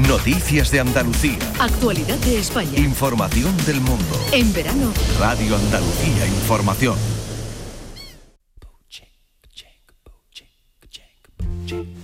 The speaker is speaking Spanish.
Noticias de Andalucía. Actualidad de España. Información del mundo. En verano. Radio Andalucía Información.